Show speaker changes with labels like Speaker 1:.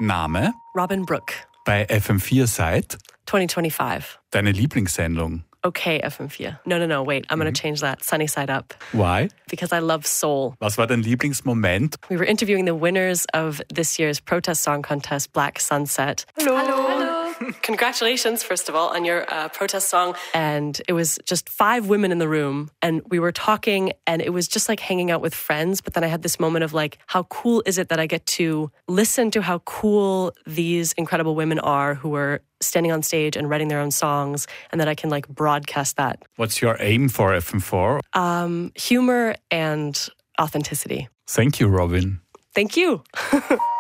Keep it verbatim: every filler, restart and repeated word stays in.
Speaker 1: Name?
Speaker 2: Robin Brooke.
Speaker 1: Bei F M vier seit?
Speaker 2: twenty twenty-five.
Speaker 1: Deine Lieblingssendung?
Speaker 2: Okay, F M four. No, no, no, wait. I'm going to change that. Sunny Side Up.
Speaker 1: Why?
Speaker 2: Because I love soul.
Speaker 1: Was war dein Lieblingsmoment?
Speaker 2: We were interviewing the winners of this year's protest song contest, Black Sunset. Hello. Hello. Congratulations, first of all, on your uh, protest song. And it was just five women in the room. And we were talking, and it was just like hanging out with friends. But then I had this moment of like, how cool is it that I get to listen to how cool these incredible women are who are standing on stage and writing their own songs, and that I can like broadcast that.
Speaker 1: What's your aim for F M four?
Speaker 2: Um, humor and authenticity.
Speaker 1: Thank you, Robin.
Speaker 2: Thank you.